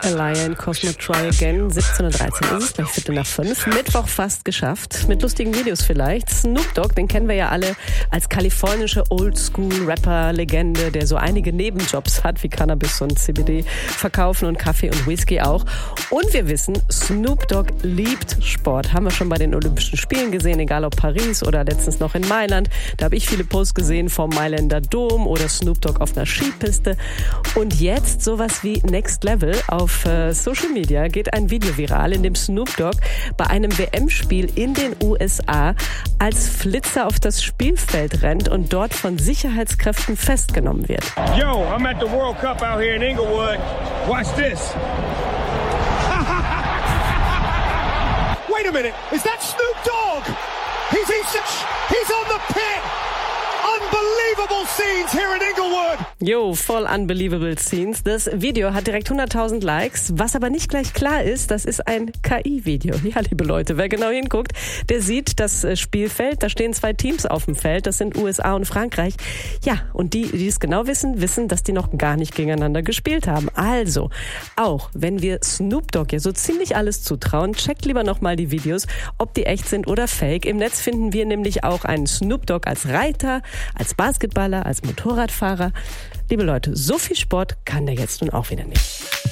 Aaliyah in Cosmo Try Again. 17:13 Uhr ist es, gleich 4:05. Mittwoch fast geschafft. Mit lustigen Videos vielleicht. Snoop Dogg, den kennen wir ja alle als kalifornische Oldschool-Rapper-Legende, der so einige Nebenjobs hat, wie Cannabis und CBD verkaufen und Kaffee und Whisky auch. Und wir wissen, Snoop Dogg liebt Sport. Haben wir schon bei den Olympischen Spielen gesehen, egal ob Paris oder letztens noch in Mailand. Da habe ich viele Posts gesehen vom Mailänder Dom oder Snoop Dogg auf einer Skipiste. Und jetzt sowas wie Next Level. Auf Social Media geht ein Video viral, in dem Snoop Dogg bei einem WM-Spiel in den USA als Flitzer auf das Spielfeld rennt und dort von Sicherheitskräften festgenommen wird. Yo, I'm at the World Cup out here in Inglewood. Watch this. Wait a minute, is that Snoop Dogg? He's on the pit. Unbelievable scenes here in Inglewood. Jo, voll unbelievable scenes. Das Video hat direkt 100.000 Likes. Was aber nicht gleich klar ist, das ist ein KI-Video. Ja, liebe Leute, wer genau hinguckt, der sieht das Spielfeld. Da stehen 2 Teams auf dem Feld. Das sind USA und Frankreich. Ja, und die es genau wissen, dass die noch gar nicht gegeneinander gespielt haben. Also, auch wenn wir Snoop Dogg ja so ziemlich alles zutrauen, checkt lieber nochmal die Videos, ob die echt sind oder fake. Im Netz finden wir nämlich auch einen Snoop Dogg als Reiter, als Basketballer, als Motorradfahrer. Liebe Leute, so viel Sport kann der jetzt nun auch wieder nicht.